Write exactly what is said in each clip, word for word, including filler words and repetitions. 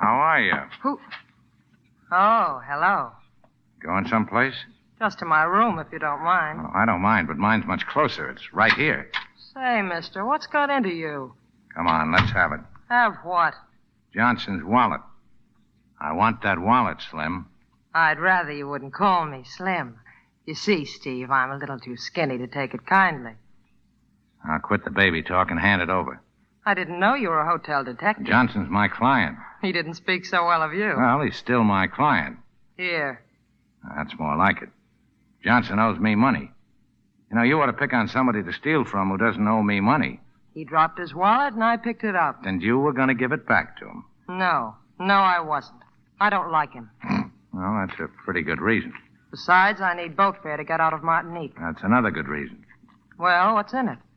How are you? Who? Oh, hello. Going someplace? Just to my room, if you don't mind. Oh, I don't mind, but mine's much closer. It's right here. Say, mister, what's got into you? Come on, let's have it. Have what? Johnson's wallet. I want that wallet, Slim. I'd rather you wouldn't call me Slim. You see, Steve, I'm a little too skinny to take it kindly. I'll quit the baby talk and hand it over. I didn't know you were a hotel detective. Johnson's my client. He didn't speak so well of you. Well, he's still my client. Here. That's more like it. Johnson owes me money. You know, you ought to pick on somebody to steal from who doesn't owe me money. He dropped his wallet and I picked it up. And you were going to give it back to him. No. No, I wasn't. I don't like him. Well, that's a pretty good reason. Besides, I need boat fare to get out of Martinique. That's another good reason. Well, what's in it?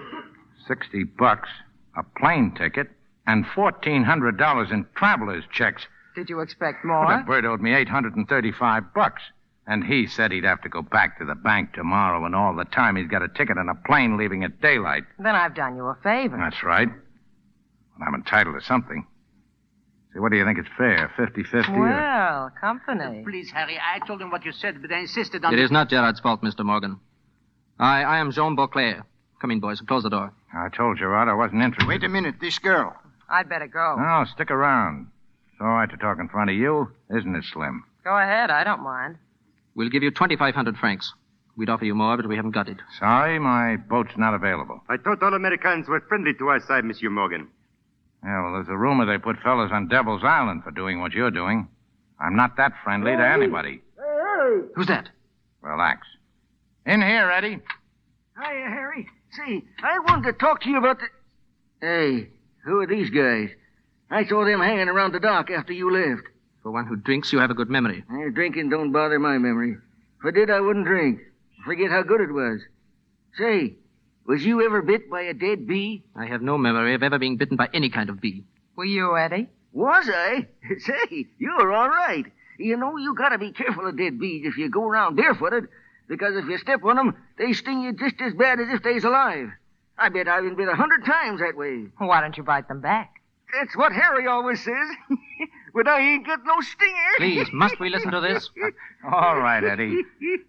Sixty bucks, a plane ticket, and fourteen hundred dollars in traveler's checks. Did you expect more? Well, that bird owed me eight hundred thirty-five bucks. And he said he'd have to go back to the bank tomorrow, and all the time he's got a ticket on a plane leaving at daylight. Then I've done you a favor. That's right. Well, I'm entitled to something. See, what do you think it's fair? fifty-fifty? Well, or... company. Please, Harry, I told him what you said, but I insisted on... It is not Gerard's fault, Mister Morgan. I, I am Jean Beauclair. Come in, boys. Close the door. I told Gerard I wasn't interested. Wait a minute. This girl. I'd better go. No, stick around. It's all right to talk in front of you, isn't it, Slim? Go ahead. I don't mind. We'll give you twenty-five hundred francs. We'd offer you more, but we haven't got it. Sorry, my boat's not available. I thought all Americans were friendly to our side, Monsieur Morgan. Yeah, well, there's a rumor they put fellas on Devil's Island for doing what you're doing. I'm not that friendly to anybody. Who's that? Relax. In here, Eddie. Hiya, Harry. Say, I wanted to talk to you about the... Hey, who are these guys? I saw them hanging around the dock after you left. For one who drinks, you have a good memory. Eh, drinking don't bother my memory. If I did, I wouldn't drink. Forget how good it was. Say, was you ever bit by a dead bee? I have no memory of ever being bitten by any kind of bee. Were you, Eddie? Was I? Say, you're all right. You know, you gotta be careful of dead bees if you go around barefooted, because if you step on them, they sting you just as bad as if they's alive. I bet I've been bit a hundred times that way. Why don't you bite them back? That's what Harry always says. But I ain't got no stinger. Please, must we listen to this? All right, Eddie.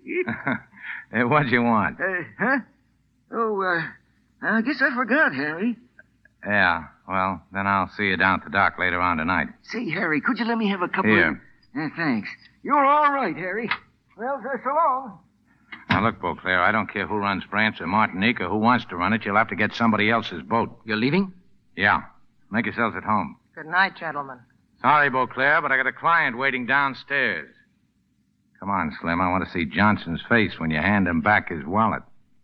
Hey, what'd you want? Uh, huh? Oh, uh, I guess I forgot, Harry. Yeah, well, then I'll see you down at the dock later on tonight. Say, Harry, could you let me have a couple Here. of... Uh, thanks. You're all right, Harry. Well, so, so long. Now, look, Beauclair, I don't care who runs France or Martinique or who wants to run it. You'll have to get somebody else's boat. You're leaving? Yeah. Make yourselves at home. Good night, gentlemen. Sorry, Beauclair, but I got a client waiting downstairs. Come on, Slim. I want to see Johnson's face when you hand him back his wallet.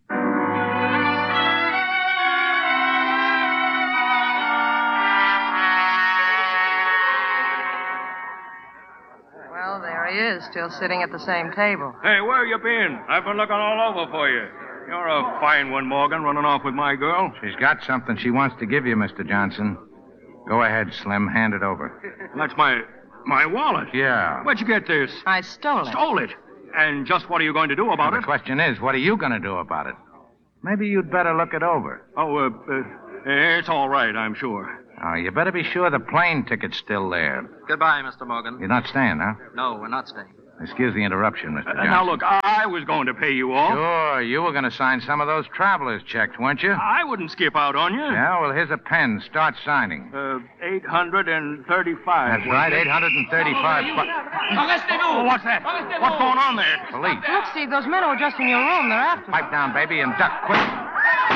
Well, there he is, still sitting at the same table. Hey, where you been? I've been looking all over for you. You're a fine one, Morgan, running off with my girl. She's got something she wants to give you, Mister Johnson. Go ahead, Slim. Hand it over. That's my... my wallet. Yeah. Where'd you get this? I stole it. Stole it. And just what are you going to do about Well, it? the question is, what are you going to do about it? Maybe you'd better look it over. Oh, uh, uh, it's all right, I'm sure. Oh, you better be sure the plane ticket's still there. Goodbye, Mister Morgan. You're not staying, huh? No, we're not staying. Excuse the interruption, Mister Uh, Johnson. now, look, I was going to pay you off. Sure, you were going to sign some of those traveler's checks, weren't you? I wouldn't skip out on you. Yeah, well, here's a pen. Start signing. Uh, eight hundred thirty-five. That's right, eight hundred thirty-five bucks. Oh, what's that? What's going on there? Police. Look, Steve, those men were just in your room. They're after Pipe down, baby, and duck quick.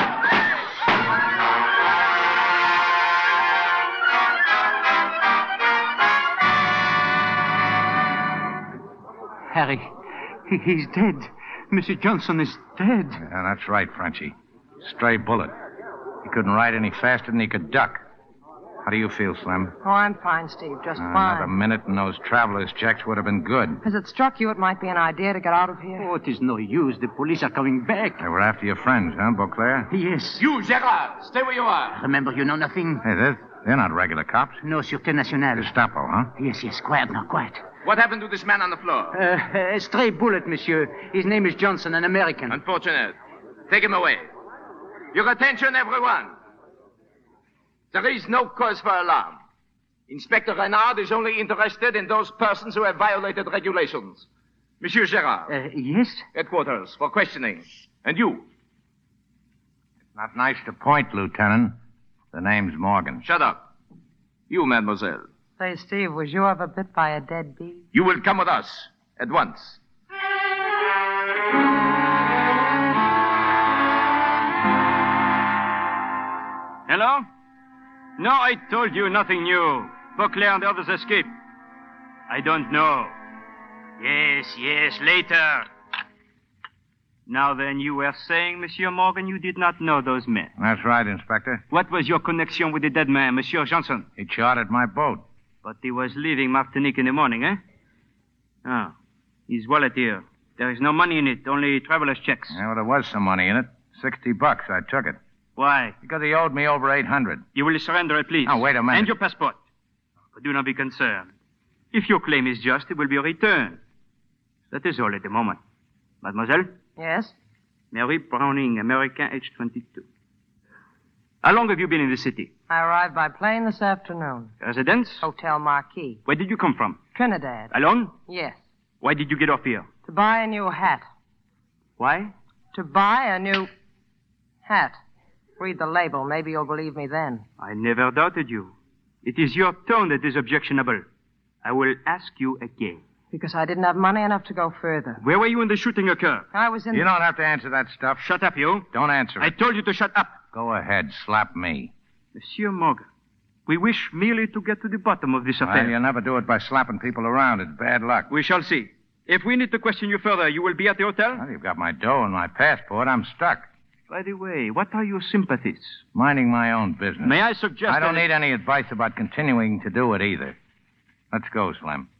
Harry, he, he's dead. Monsieur Johnson is dead. Yeah, that's right, Frenchie. Stray bullet. He couldn't ride any faster than he could duck. How do you feel, Slim? Oh, I'm fine, Steve. Just Uh, fine. Another minute and those traveler's checks would have been good. Has it struck you it might be an idea to get out of here? Oh, it is no use. The police are coming back. They were after your friends, huh, Beauclair? Yes. You, Gerard, stay where you are. Remember, you know nothing? Hey, they're, they're not regular cops. No, Sûreté Nationale. Gestapo, huh? Yes, yes, quiet now, quiet. What happened to this man on the floor? Uh, a stray bullet, monsieur. His name is Johnson, an American. Unfortunate. Take him away. Your attention, everyone. There is no cause for alarm. Inspector Renard is only interested in those persons who have violated regulations. Monsieur Gerard, Uh, yes? headquarters for questioning. And you, Not nice to point, Lieutenant. The name's Morgan. shut up. You, mademoiselle, Say, Steve, was you ever bit by a dead bee? you will come with us at once. Hello? No, I told you nothing new. Beauclair and the others escaped. I don't know. Yes, yes, later. Now then, you were saying, Monsieur Morgan, you did not know those men. That's right, Inspector. What was your connection with the dead man, Monsieur Johnson? He chartered my boat. But he was leaving Martinique in the morning, eh? Oh, his wallet here. There is no money in it, only traveler's checks. Yeah, well, there was some money in it. Sixty bucks. I took it. Why? Because he owed me over eight hundred. You will surrender it, please. Oh, wait a minute. And your passport. But do not be concerned. If your claim is just, it will be returned. That is all at the moment. Mademoiselle? Yes? Mary Browning, American, age twenty-two. How long have you been in the city? I arrived by plane this afternoon. Residence? Hotel Marquis. Where did you come from? Trinidad. Alone? Yes. Why did you get off here? To buy a new hat. Why? To buy a new hat. Read the label. Maybe you'll believe me then. I never doubted you. It is your tone that is objectionable. I will ask you again. Because I didn't have money enough to go further. Where were you when the shooting occurred? I was in You the... don't have to answer that stuff. Shut up, you. Don't answer I it. told you to shut up. Go ahead. Slap me. Monsieur Morgan, we wish merely to get to the bottom of this Well, affair. you'll never do it by slapping people around. It's bad luck. We shall see. If we need to question you further, you will be at the hotel? Well, you've got my dough and my passport. I'm stuck. By the way, what are your sympathies? Minding my own business. May I suggest I don't that... need any advice about continuing to do it either. Let's go, Slim.